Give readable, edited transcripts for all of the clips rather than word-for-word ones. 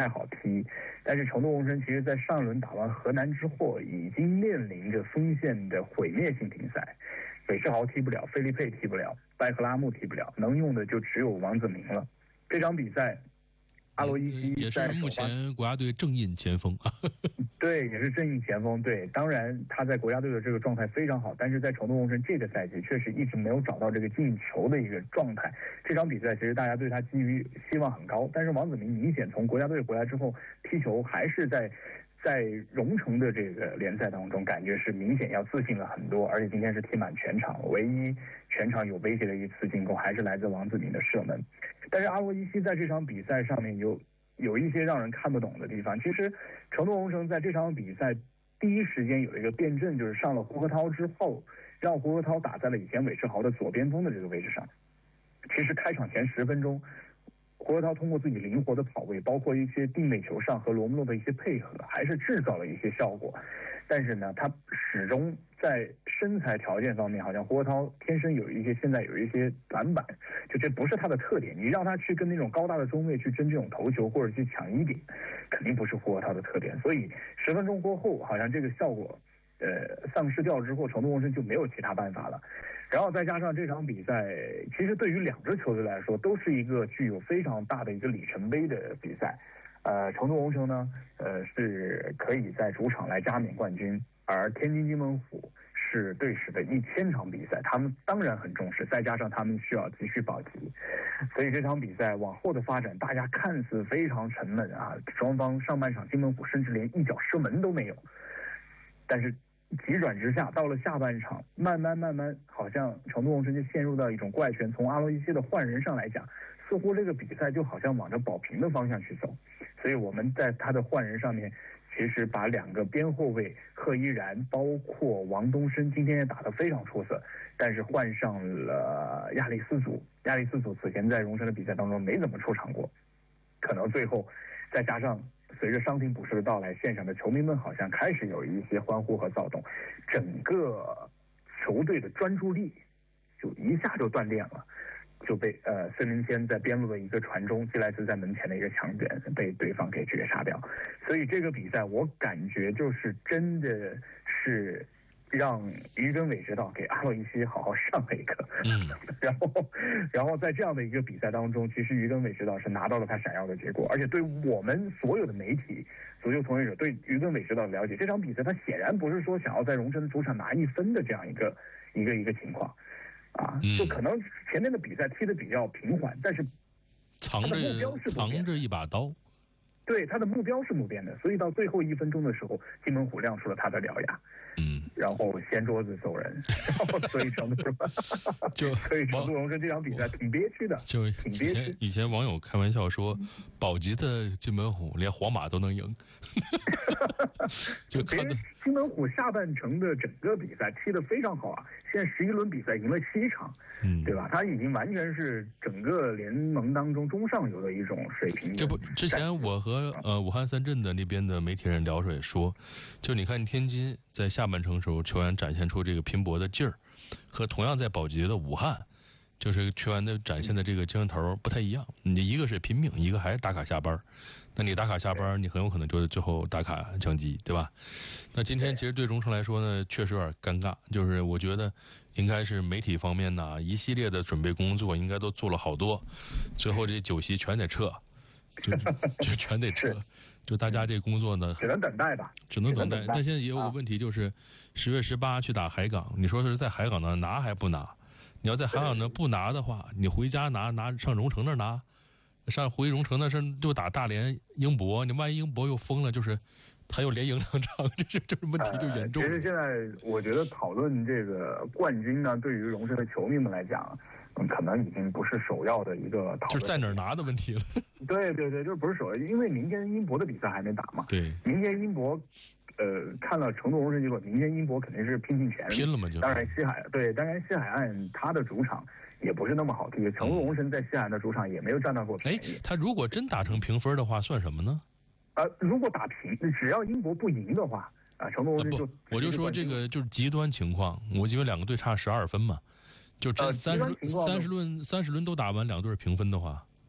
太好踢。但是成都宏城其实在上一轮打完河南之后，已经面临着锋线的毁灭性停赛，韦世豪踢不了，费利佩踢不了，拜克拉木踢不了，能用的就只有王子铭了。这场比赛阿罗伊西也是目前国家队正印前锋啊， 对，也是正印前锋。对，当然他在国家队的这个状态非常好，但是在成都宏城这个赛季确实一直没有找到这个进球的一个状态。这场比赛其实大家对他寄予希望很高，但是王子铭明显从国家队回来之后踢球还是在荣城的这个联赛当中，感觉是明显要自信了很多，而且今天是踢满全场，唯一全场有威胁的一次进攻还是来自王子铭的射门。但是阿罗伊西在这场比赛上面有一些让人看不懂的地方。其实成都宏城在这场比赛第一时间有一个辩证，就是上了胡鹤涛之后，让胡鹤涛打在了以前韦世豪的左边锋的这个位置上。其实开场前10分钟，胡鹤涛通过自己灵活的跑位，包括一些定位球上和罗姆洛的一些配合，还是制造了一些效果。但是呢，他始终在身材条件方面，好像胡鹤涛天生现在有一些短板，就这不是他的特点。你让他去跟那种高大的中卫去争这种头球或者去抢一点，肯定不是胡鹤涛的特点。所以10分钟过后，好像这个效果丧失掉之后，成都宏城就没有其他办法了。然后再加上这场比赛，其实对于两支球队来说，都是一个具有非常大的一个里程碑的比赛。成都宏城呢，是可以在主场来加冕冠军，而天津津门虎是队史的1000场比赛，他们当然很重视，再加上他们需要继续保级，所以这场比赛往后的发展，大家看似非常沉闷啊，双方上半场津门虎甚至连一脚射门都没有，但是急转直下，到了下半场，慢慢，好像成都宏城就陷入到一种怪圈。从阿罗伊西的换人上来讲，似乎这个比赛就好像往着保平的方向去走。所以我们在他的换人上面，其实把2个边后卫贺依然，包括王东升，今天也打得非常出色，但是换上了亚历斯祖。亚历斯祖此前在荣城的比赛当中没怎么出场过，可能最后再加上随着伤停补时的到来，现场的球迷们好像开始有一些欢呼和躁动，整个球队的专注力就一下就断裂了，就被孙明谦在边路的一个传中，基莱斯在门前的一个强卷被对方给绝杀掉。所以这个比赛我感觉就是真的是让于根伟指导给阿洛伊西好好上了一课。然后在这样的一个比赛当中，其实于根伟指导是拿到了他想要的结果，而且对我们所有的媒体、足球从业者对于根伟指导的了解，这场比赛他显然不是说想要在荣城的主场拿1分的这样一个情况啊，就可能前面的比赛踢得比较平缓，但是藏着一把刀。 对，他的目标是不变的，所以到最后1分钟的时候，津门虎亮出了他的獠牙，然后掀桌子走人，所以成都宏城这场比赛挺憋屈的， 就以前网友开玩笑说，保级的津门虎连皇马都能赢，就看到津门虎下半程的整个比赛踢得非常好啊，现在11轮比赛赢了7场，对吧？他已经完全是整个联盟当中中上游的一种水平。 这不，之前我和武汉三镇的那边的媒体人聊着也说，就你看天津在下半程时候球员展现出这个拼搏的劲儿，和同样在保级的武汉，就是球员的展现的这个精神头不太一样。你一个是拼命，一个还是打卡下班。那你打卡下班，你很有可能就最后打卡降级，对吧？那今天其实对荣城来说呢，确实有点尴尬，就是我觉得应该是媒体方面呢一系列的准备工作应该都做了好多，最后这酒席全得撤，就全得撤。就大家这工作呢， 只能等待吧， 只能等待。但现在也有个问题，就是10月18去打海港，你说是在海港呢拿还不拿？你要在海港呢不拿的话，你回家拿上荣城那儿拿，回荣城那是就打大连英博，你万一英博又疯了，就是他又连赢2场，这问题就严重了。 其实现在我觉得讨论这个冠军呢，对于荣城的球迷们来讲，可能已经不是首要的一个讨论， 就是在哪儿拿的问题了。 对，就是不是首要，因为明天英博的比赛还没打嘛。 对， 明天英博，看了成都荣城结果，明天英博肯定是拼尽全力， 拼了嘛就。 当然西海岸他的主场也不是那么好踢，成都荣城在西海岸的主场也没有占到过便宜。 他如果真打成平分的话，算什么呢？ 如果打平，只要英博不赢的话，成都荣城就我就说这个就是极端情况，我因为2个队差12分嘛。就真30轮都打完，2队平分的话，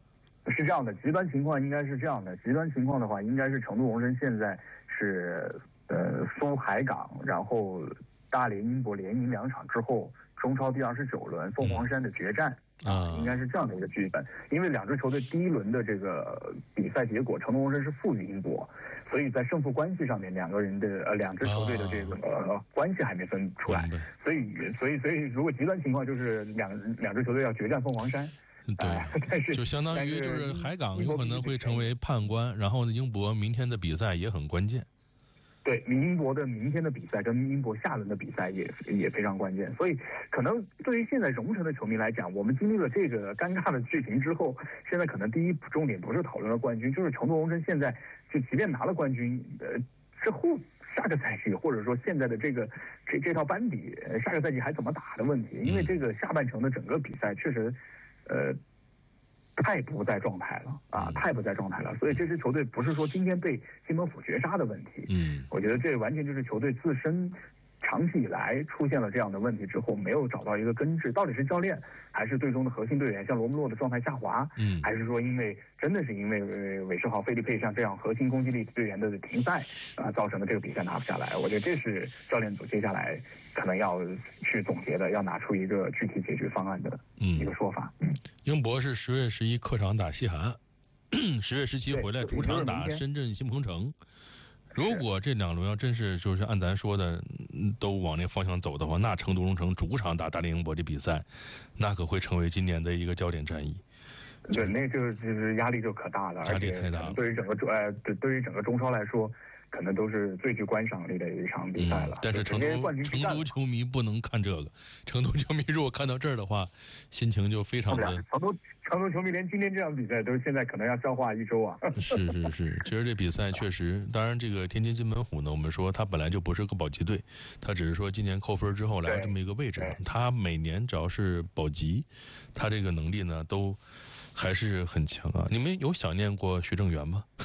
是这样的，极端情况应该是这样的。极端情况的话，应该是成都荣升现在是苏海港，然后大连英博连赢2场之后，中超第29轮凤凰山的决战。应该是这样的一个剧本，因为两支球队第一轮的这个比赛结果，成都荣升是负于英博，所以在胜负关系上面，两支球队的这个关系还没分出来，所以如果极端情况就是两支球队要决战凤凰山。 对， 但是就相当于就是海港有可能会成为判官，然后呢，英博明天的比赛也很关键。 对，英博的明天的比赛跟英博下轮的比赛也非常关键，所以可能对于现在荣城的球迷来讲，我们经历了这个尴尬的剧情之后，现在可能第一重点不是讨论了冠军，就是成都荣城现在就即便拿了冠军，之后下个赛季或者说现在的这套班底，下个赛季还怎么打的问题，因为这个下半程的整个比赛确实，太不在状态了太不在状态了，所以这支球队不是说今天被金门虎绝杀的问题，我觉得这完全就是球队自身长期以来出现了这样的问题之后，没有找到一个根治，到底是教练还是队中的核心队员像罗姆洛的状态下滑，还是说真的是因为韦世豪、费利佩像这样核心攻击力队员的停赛造成的这个比赛拿不下来，我觉得这是教练组接下来可能要去总结的，要拿出一个具体解决方案的一个说法。 英博是10月11客场打西汉，10月17回来主场打深圳新鹏城。如果这2轮要真是就是按咱说的都往那方向走的话，那成都荣城主场打大连英博这比赛，那可会成为今年的一个焦点战役。 对，那就是压力就可大了， 压力太大了。 对于整个中超来说，可能都是最具观赏力的一场比赛了。 但是成都球迷不能看这个，成都球迷如果看到这儿的话，心情就非常的。 成都球迷连今天这场比赛都现在可能要消化1周啊。 是，其实这比赛确实，当然这个天津津门虎呢，我们说他本来就不是个保级队，他只是说今年扣分之后来到这么一个位置上，他每年只要是保级，他这个能力呢都还是很强啊。你们有想念过徐正源吗？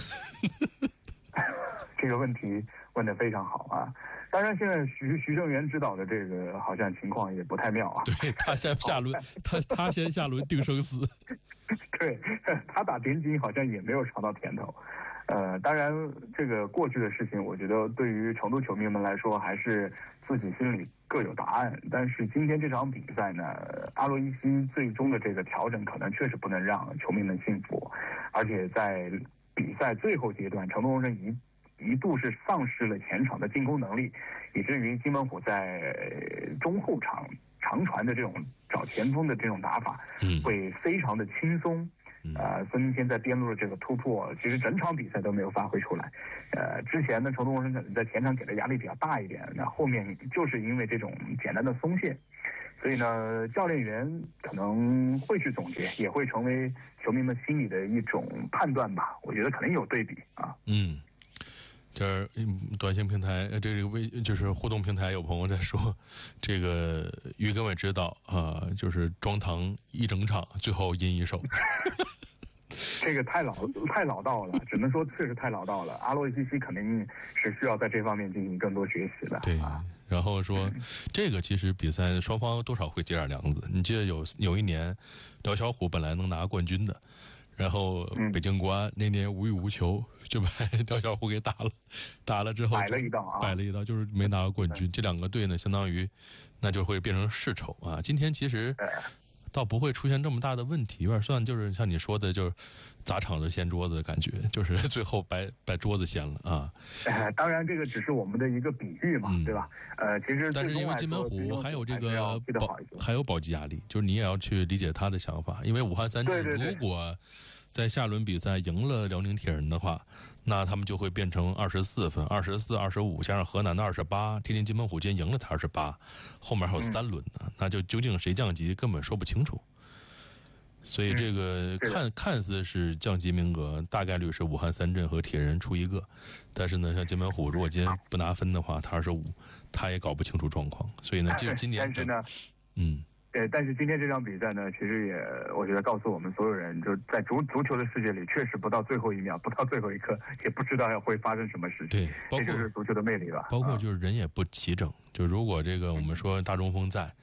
这个问题问得非常好啊！当然，现在徐正源指导的这个好像情况也不太妙啊。 对，他先下轮，他先下轮定生死。 对，他打天津好像也没有尝到甜头。当然，这个过去的事情，我觉得对于成都球迷们来说，还是自己心里各有答案。但是今天这场比赛呢，阿洛伊西最终的这个调整，可能确实不能让球迷们信服，而且在比赛最后阶段，成都荣升一度是丧失了前场的进攻能力，以至于金门虎在中后场长传的这种找前锋的这种打法，会非常的轻松。孙明谦在边路的这个突破，其实整场比赛都没有发挥出来。之前呢，成都荣升可能在前场给的压力比较大一点，那后面就是因为这种简单的松懈，所以呢，教练员可能会去总结，也会成为球迷们心里的一种判断吧。我觉得可能有对比啊。 这短信平台，这个就是互动平台，有朋友在说，这个于根伟知道就是装堂一整场，最后赢一手。 这个太老道了，只能说确实太老道了。阿洛伊西肯定是需要在这方面进行更多学习的。 对，然后说这个其实比赛双方多少会结点梁子。你记得有一年，辽小虎本来能拿冠军的。然后北京国安那年无欲无求就把辽小虎给打了之后摆了一道， 就是没拿到冠军。这2个队呢，相当于那就会变成世仇啊。今天其实倒不会出现这么大的问题，有点算就是像你说的，就是砸场子掀桌子的感觉，就是最后把桌子掀了啊。 当然，这个只是我们的一个比喻嘛，对吧？其实但是因为金门虎还有这个还有保级压力，就是你也要去理解他的想法。因为武汉三镇如果在下轮比赛赢了辽宁铁人的话，那他们就会变成24分，24、25，加上河南的28，天津津门虎今天赢了他28，后面还有3轮呢，那就究竟谁降级根本说不清楚。所以这个看似是降级名额，大概率是武汉三镇和铁人出一个，但是呢，像金门虎如果今天不拿分的话，他25，他也搞不清楚状况。所以呢，就今年但是呢，但是今天这场比赛呢，其实也我觉得告诉我们所有人，就在足球的世界里，确实不到最后1秒，不到最后1刻，也不知道会发生什么事情。 对， 这就是足球的魅力了。 包括就是人也不齐整，就如果这个我们说大中锋在，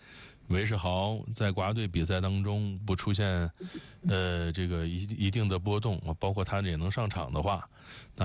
韦世豪在国家队比赛当中不出现这个一定的波动，包括他也能上场的话，那